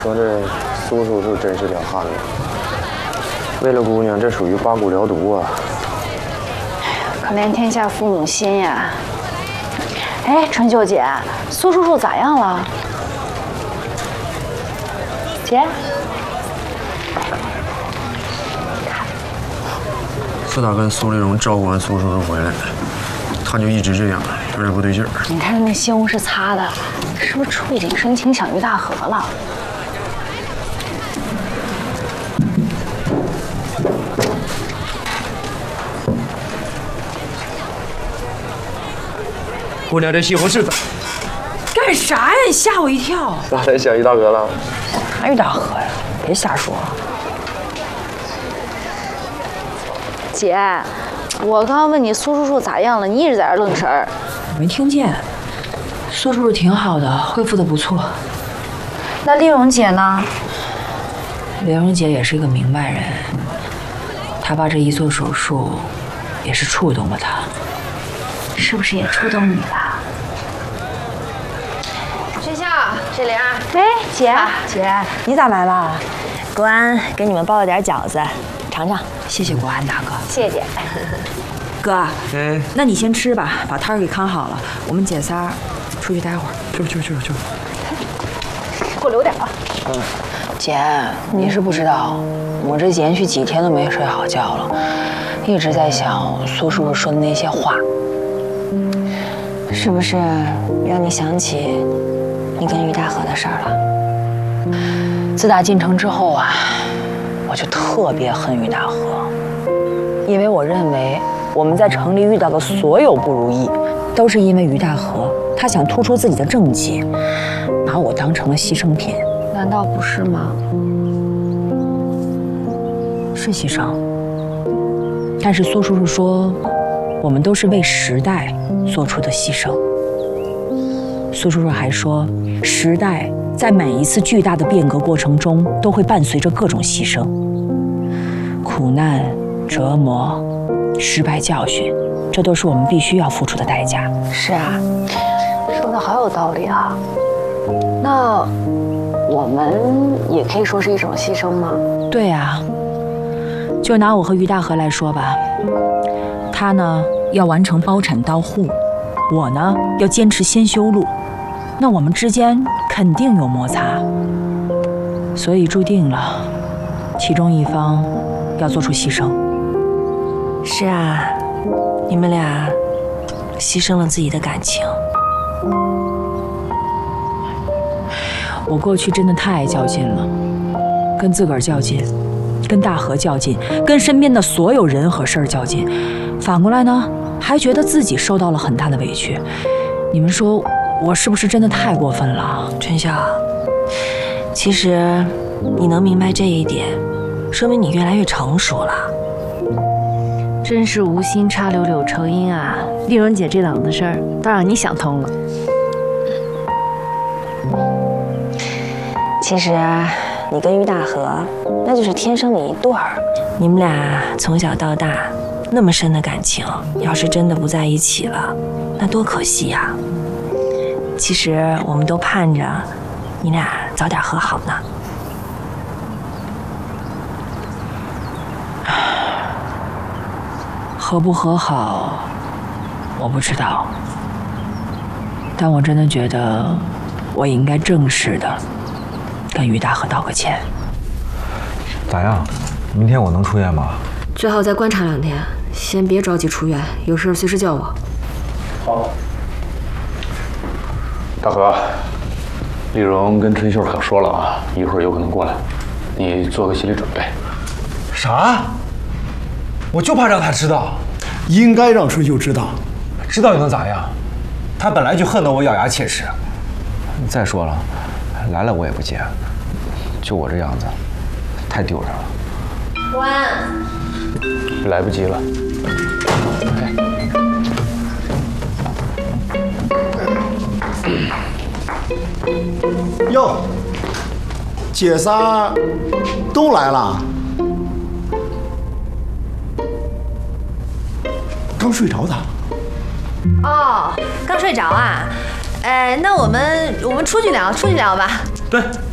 说这苏叔叔真是条汉子，为了姑娘，这属于刮骨疗毒啊！ 可怜天下父母心呀！哎，春秀姐，苏叔叔咋样了？姐， 自打跟苏丽蓉照顾完苏叔叔回来，他就一直这样，有点不对劲儿。 你看那西红柿擦的，是不是触景生情想于大河了？ 姑娘，这西红柿干啥呀？你吓我一跳！ 咋才想于大哥了？ 啥于大河呀？别瞎说。 姐，我刚刚问你苏叔叔咋样了，你一直在这愣神儿。 我没听见。苏叔叔挺好的，恢复的不错。 那丽蓉姐呢？ 莲蓉姐也是一个明白人，她爸这一做手术，也是触动了她。 是不是也触动你了？ 学校，这玲儿。 哎，姐， 姐，你咋来了？国安给你们包了点饺子，尝尝。 谢谢国安大哥。 谢谢姐。 哥，那你先吃吧，把摊儿给看好了。我们姐仨出去待会儿。 去。 给我留点啊。 姐，你是不知道，我这连续几天都没睡好觉了，一直在想苏叔叔说的那些话。 是不是让你想起你跟于大河的事儿了？ 自打进城之后啊，我就特别恨于大河，因为我认为我们在城里遇到的所有不如意，都是因为于大河他想突出自己的政绩，把我当成了牺牲品。 难道不是吗？ 是牺牲，但是苏叔叔说，我们都是为时代做出的牺牲。苏叔叔还说，时代在每一次巨大的变革过程中，都会伴随着各种牺牲、苦难、折磨、失败、教训，这都是我们必须要付出的代价。 是啊，说的好有道理啊。那我们也可以说是一种牺牲吗？ 对啊，就拿我和于大河来说吧，他呢要完成包产到户，我呢要坚持先修路，那我们之间肯定有摩擦，所以注定了其中一方要做出牺牲。 是啊，你们俩牺牲了自己的感情。 我过去真的太爱较劲了，跟自个儿较劲，跟大河较劲，跟身边的所有人和事儿较劲，反过来呢，还觉得自己受到了很大的委屈。你们说我是不是真的太过分了？ 春笑，其实你能明白这一点，说明你越来越成熟了。 真是无心插柳柳成荫啊！丽蓉姐这档子事儿都让你想通了。 其实你跟于大河那就是天生的一对儿，你们俩从小到大那么深的感情，要是真的不在一起了，那多可惜呀！其实我们都盼着你俩早点和好呢。 和不和好，我不知道，但我真的觉得我应该正式的跟于大河道个歉。 咋样？明天我能出院吗？ 最好再观察2天，先别着急出院，有事随时叫我。 好。大河，丽蓉跟春秀可说了啊，一会儿有可能过来，你做个心理准备。 啥？我就怕让他知道。 应该让春秀知道。 知道又能咋样？他本来就恨得我咬牙切齿。 再说了，来了我也不接，就我这样子，太丢人了。 国安， 来不及了。 哟，姐仨都来了。刚睡着的。 哦，刚睡着啊？那我们出去聊吧。 对，